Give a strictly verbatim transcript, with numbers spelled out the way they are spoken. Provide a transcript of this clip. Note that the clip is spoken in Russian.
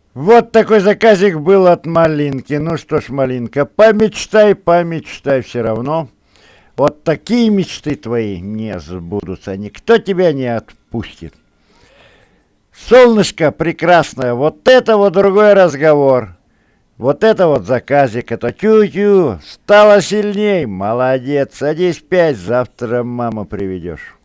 Вот такой заказик был от Малинки. Ну что ж, Малинка, помечтай, помечтай все равно. Вот такие мечты твои не сбудутся. Никто тебя не отпустит. Солнышко прекрасное, вот это вот другой разговор. Вот это вот заказик, это тю-тю, стало сильней. Молодец, садись пять, завтра маму приведешь.